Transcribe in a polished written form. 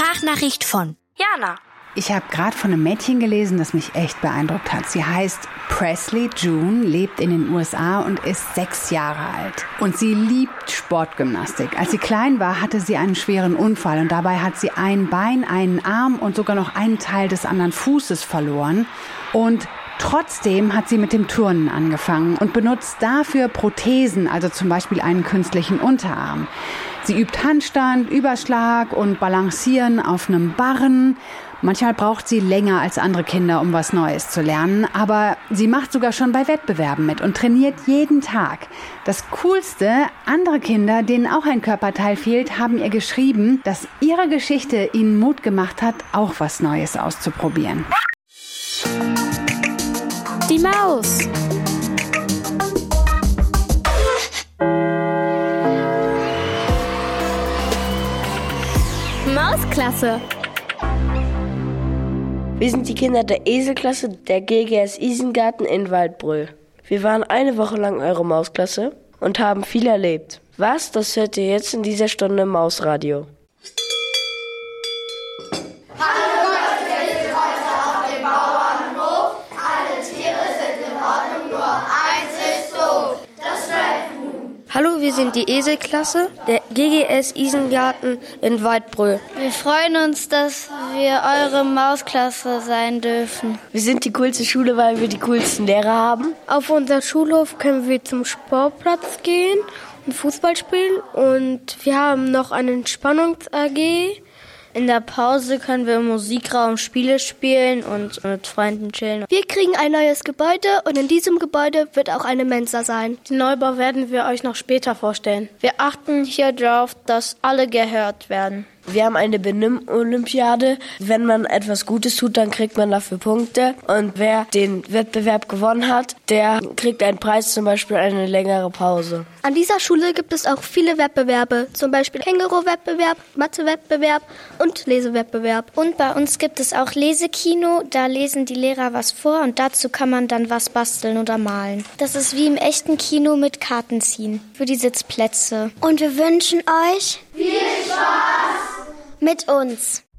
Sprachnachricht von Jana. Ich habe gerade von einem Mädchen gelesen, das mich echt beeindruckt hat. Sie heißt Presley June, lebt in den USA und ist 6 Jahre alt. Und sie liebt Sportgymnastik. Als sie klein war, hatte sie einen schweren Unfall und dabei hat sie ein Bein, einen Arm und sogar noch einen Teil des anderen Fußes verloren. Und trotzdem hat sie mit dem Turnen angefangen und benutzt dafür Prothesen, also zum Beispiel einen künstlichen Unterarm. Sie übt Handstand, Überschlag und Balancieren auf einem Barren. Manchmal braucht sie länger als andere Kinder, um was Neues zu lernen. Aber sie macht sogar schon bei Wettbewerben mit und trainiert jeden Tag. Das Coolste, andere Kinder, denen auch ein Körperteil fehlt, haben ihr geschrieben, dass ihre Geschichte ihnen Mut gemacht hat, auch was Neues auszuprobieren. Die Maus. Mausklasse. Wir sind die Kinder der Eselklasse der GGS Isengarten in Waldbröl. Wir waren eine Woche lang eure Mausklasse und haben viel erlebt. Was? Das hört ihr jetzt in dieser Stunde im Mausradio. Hallo, wir sind die Eselklasse der GGS Isengarten in Waldbröl. Wir freuen uns, dass wir eure Mausklasse sein dürfen. Wir sind die coolste Schule, weil wir die coolsten Lehrer haben. Auf unserem Schulhof können wir zum Sportplatz gehen und Fußball spielen. Und wir haben noch eine Entspannungs-AG. In der Pause können wir im Musikraum Spiele spielen und mit Freunden chillen. Wir kriegen ein neues Gebäude und in diesem Gebäude wird auch eine Mensa sein. Den Neubau werden wir euch noch später vorstellen. Wir achten hier drauf, dass alle gehört werden. Wir haben eine Benimm-Olympiade. Wenn man etwas Gutes tut, dann kriegt man dafür Punkte. Und wer den Wettbewerb gewonnen hat, der kriegt einen Preis, zum Beispiel eine längere Pause. An dieser Schule gibt es auch viele Wettbewerbe, zum Beispiel Känguru-Wettbewerb, Mathe-Wettbewerb und Lesewettbewerb. Und bei uns gibt es auch Lesekino, da lesen die Lehrer was vor und dazu kann man dann was basteln oder malen. Das ist wie im echten Kino mit Karten ziehen für die Sitzplätze. Und wir wünschen euch viel Spaß mit uns.